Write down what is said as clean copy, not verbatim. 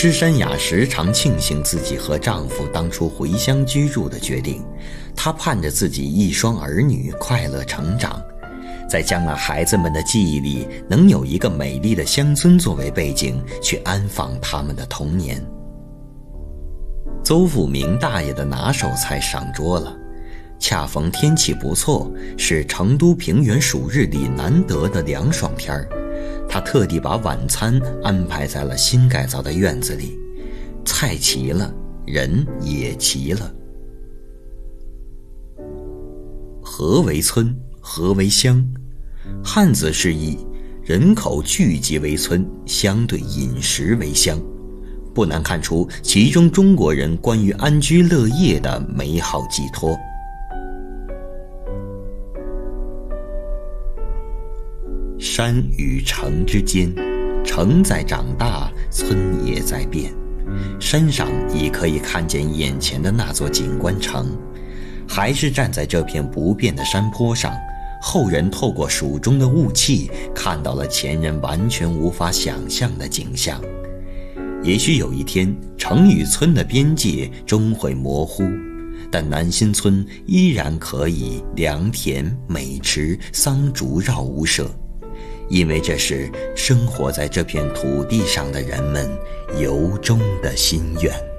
施珊雅时常庆幸自己和丈夫当初回乡居住的决定，她盼着自己一双儿女快乐成长，在将来孩子们的记忆里能有一个美丽的乡村作为背景，去安放他们的童年。邹富明大爷的拿手菜上桌了，恰逢天气不错，是成都平原暑日里难得的凉爽天儿。他特地把晚餐安排在了新改造的院子里，菜齐了，人也齐了。何为村，何为乡？汉字释义，人口聚集为村，相对饮食为乡。不难看出其中中国人关于安居乐业的美好寄托。山与城之间，城在长大，村也在变。山上已可以看见眼前的那座景观城，还是站在这片不变的山坡上，后人透过蜀中的雾气，看到了前人完全无法想象的景象。也许有一天，城与村的边界终会模糊，但南新村依然可以良田、美池、桑竹绕屋舍，因为这是生活在这片土地上的人们由衷的心愿。